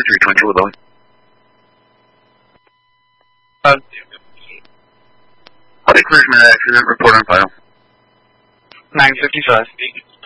322 with Boeing. Howdy, collision accident, report on file. 955.